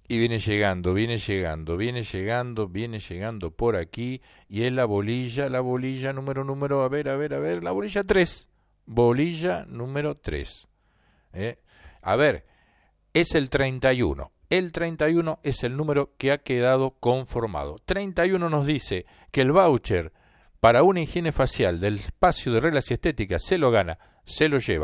Y viene llegando, viene llegando, viene llegando, viene llegando por aquí, y es la bolilla, número, a ver, la bolilla 3, bolilla número 3. A ver, es el 31. El 31 es el número que ha quedado conformado. 31 nos dice que el voucher para una higiene facial del espacio de reglas y estéticas se lo gana, se lo lleva